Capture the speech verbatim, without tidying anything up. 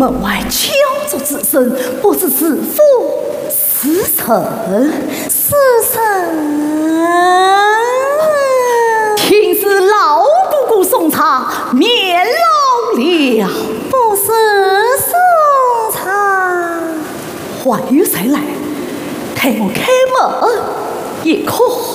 门外敲竹之声，不知是否是臣？是臣。听是老姑姑送茶，面老了。不是送茶，还有谁来？替我开门也可。